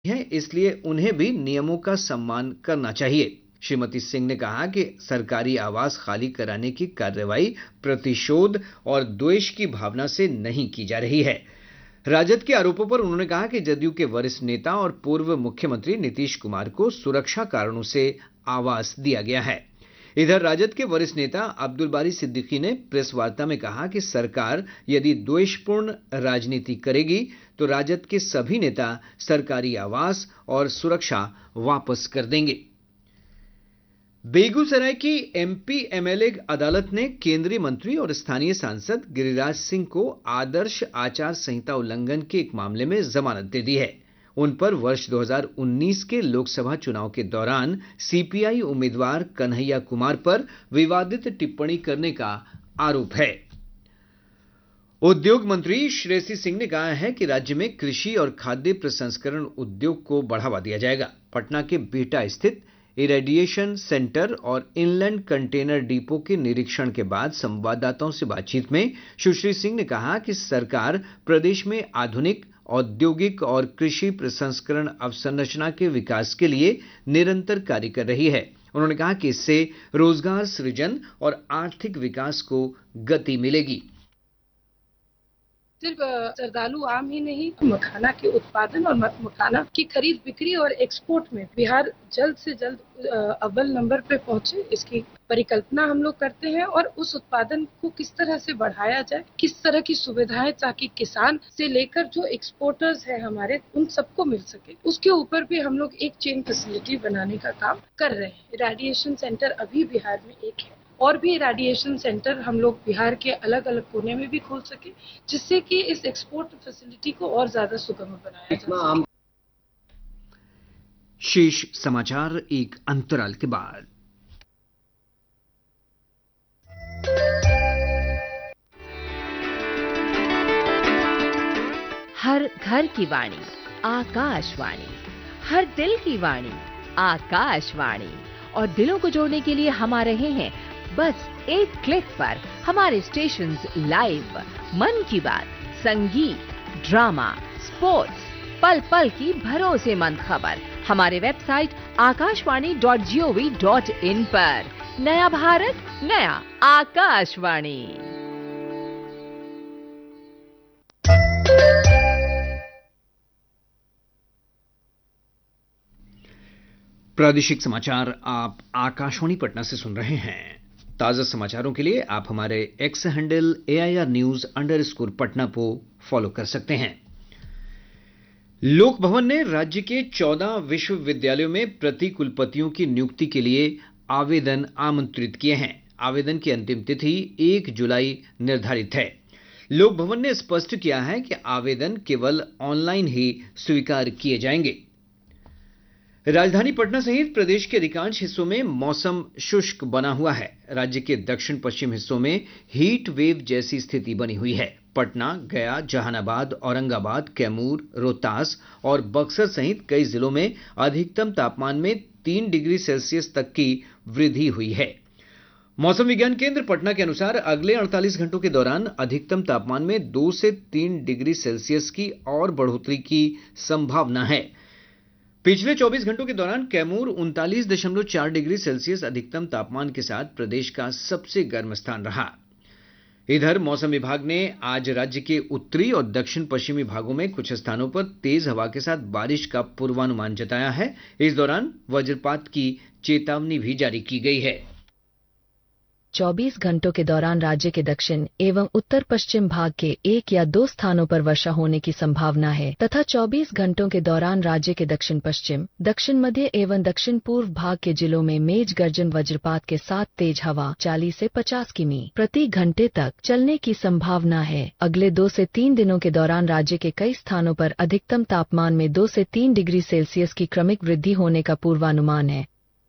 है, इसलिए उन्हें भी नियमों का सम्मान करना चाहिए। श्रीमती सिंह ने कहा कि सरकारी आवास खाली कराने की कार्रवाई प्रतिशोध और द्वेष की भावना से नहीं की जा रही है। राजद के आरोपों पर उन्होंने कहा कि जदयू के वरिष्ठ नेता और पूर्व मुख्यमंत्री नीतीश कुमार को सुरक्षा कारणों से आवास दिया गया है। इधर राजद के वरिष्ठ नेता अब्दुल बारी सिद्दीकी ने प्रेस वार्ता में कहा कि सरकार यदि द्वेषपूर्ण राजनीति करेगी तो राजद के सभी नेता सरकारी आवास और सुरक्षा वापस कर देंगे। बेगूसराय की एमपी एमएलए अदालत ने केंद्रीय मंत्री और स्थानीय सांसद गिरिराज सिंह को आदर्श आचार संहिता उल्लंघन के एक मामले में जमानत दे दी है। उन पर वर्ष 2019 के लोकसभा चुनाव के दौरान सीपीआई उम्मीदवार कन्हैया कुमार पर विवादित टिप्पणी करने का आरोप है। उद्योग मंत्री श्रेयसी सिंह ने कहा है कि राज्य में कृषि और खाद्य प्रसंस्करण उद्योग को बढ़ावा दिया जाएगा। पटना के बिहटा स्थित इरेडिएशन सेंटर और इनलैंड कंटेनर डिपो के निरीक्षण के बाद संवाददाताओं से बातचीत में सुश्री सिंह ने कहा कि सरकार प्रदेश में आधुनिक औद्योगिक और कृषि प्रसंस्करण अवसंरचना के विकास के लिए निरंतर कार्य कर रही है। उन्होंने कहा कि इससे रोजगार सृजन और आर्थिक विकास को गति मिलेगी। सिर्फ जर्दालू आम ही नहीं, मखाना के उत्पादन और मखाना की खरीद बिक्री और एक्सपोर्ट में बिहार जल्द से जल्द अव्वल नंबर पे पहुंचे, इसकी परिकल्पना हम लोग करते हैं और उस उत्पादन को किस तरह से बढ़ाया जाए, किस तरह की सुविधाएं ताकि किसान से लेकर जो एक्सपोर्टर्स हैं हमारे उन सबको मिल सके, उसके ऊपर भी हम लोग एक चेन फैसिलिटी बनाने का काम कर रहे हैं। रेडिएशन सेंटर अभी बिहार में एक है और भी रेडिएशन सेंटर हम लोग बिहार के अलग अलग कोने में भी खोल सके, जिससे कि इस एक्सपोर्ट फैसिलिटी को और ज्यादा सुगम बनाया जा सके। शेष समाचार एक अंतराल के बाद। हर घर की वाणी आकाशवाणी, हर दिल की वाणी आकाशवाणी, और दिलों को जोड़ने के लिए हम आ रहे हैं बस एक क्लिक पर हमारे स्टेशंस लाइव। मन की बात, संगीत, ड्रामा, स्पोर्ट्स, पल पल की भरोसेमंद खबर हमारे वेबसाइट akashwani.gov.in पर। नया भारत, नया आकाशवाणी। प्रादेशिक समाचार आप आकाशवाणी पटना से सुन रहे हैं। ताजा समाचारों के लिए आप हमारे एक्स हैंडल AIR News_पटना को फॉलो कर सकते हैं। लोक भवन ने राज्य के 14 विश्वविद्यालयों में प्रति कुलपतियों की नियुक्ति के लिए आवेदन आमंत्रित किए हैं। आवेदन की अंतिम तिथि 1 जुलाई निर्धारित है। लोक भवन ने स्पष्ट किया है कि आवेदन केवल ऑनलाइन ही स्वीकार किए जाएंगे। राजधानी पटना सहित प्रदेश के अधिकांश हिस्सों में मौसम शुष्क बना हुआ है। राज्य के दक्षिण पश्चिम हिस्सों में हीट वेव जैसी स्थिति बनी हुई है। पटना, गया, जहानाबाद, औरंगाबाद, कैमूर, रोहतास और बक्सर सहित कई जिलों में अधिकतम तापमान में 3 डिग्री सेल्सियस तक की वृद्धि हुई है। मौसम विज्ञान केंद्र पटना के अनुसार अगले 48 घंटों के दौरान अधिकतम तापमान में 2 से 3 डिग्री सेल्सियस की और बढ़ोतरी की संभावना है। पिछले 24 घंटों के दौरान कैमूर 39.4 डिग्री सेल्सियस अधिकतम तापमान के साथ प्रदेश का सबसे गर्म स्थान रहा। इधर मौसम विभाग ने आज राज्य के उत्तरी और दक्षिण पश्चिमी भागों में कुछ स्थानों पर तेज हवा के साथ बारिश का पूर्वानुमान जताया है। इस दौरान वज्रपात की चेतावनी भी जारी की गई है। 24 घंटों के दौरान राज्य के दक्षिण एवं उत्तर पश्चिम भाग के 1 या 2 स्थानों पर वर्षा होने की संभावना है तथा 24 घंटों के दौरान राज्य के दक्षिण पश्चिम, दक्षिण मध्य एवं दक्षिण पूर्व भाग के जिलों में मेघ गर्जन वज्रपात के साथ तेज हवा 40 से 50 किमी प्रति घंटे तक चलने की संभावना है। अगले 2 से 3 दिनों के दौरान राज्य के कई स्थानों पर अधिकतम तापमान में 2 से 3 डिग्री सेल्सियस की क्रमिक वृद्धि होने का पूर्वानुमान है।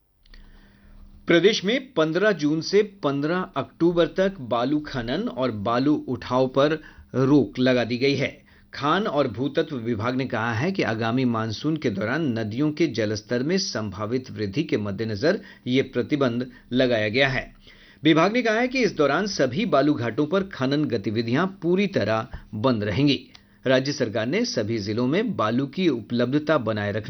प्रदेश में 15 जून से 15 अक्टूबर तक बालू खनन और बालू उठाव पर रोक लगा दी गई है। खान और भूतत्व विभाग ने कहा है कि आगामी मानसून के दौरान नदियों के जलस्तर में संभावित वृद्धि के मद्देनजर ये प्रतिबंध लगाया गया है। विभाग ने कहा है कि इस दौरान सभी बालू घाटों पर खनन गतिविधियां पूरी तरह बंद रहेंगी। राज्य सरकार ने सभी जिलों में बालू की उपलब्धता बनाए रखने